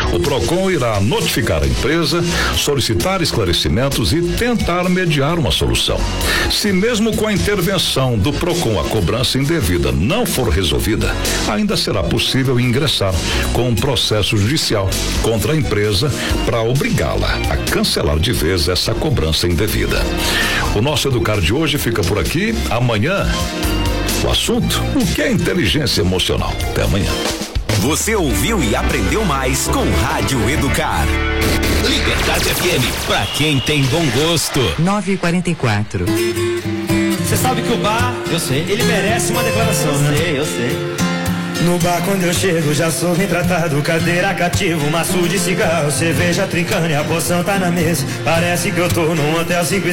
O PROCON irá notificar a empresa, solicitar esclarecimentos e tentar mediar uma solução. Se mesmo com a intervenção do PROCON a cobrança indevida não for resolvida, ainda será possível ingressar com um processo judicial contra a empresa para obrigá-la a cancelar de vez essa cobrança indevida. O nosso Educar de hoje fica por aqui. Amanhã, o assunto: o que é inteligência emocional? Até amanhã. Você ouviu e aprendeu mais com Rádio Educar. Liberdade FM, pra quem tem bom gosto. 9h44. Você sabe que o bar, eu sei, ele merece uma declaração, né? Eu sei. No bar quando eu chego já sou bem tratado, cadeira cativo, maço de cigarro, cerveja trincando e a poção tá na mesa. Parece que eu tô num hotel 5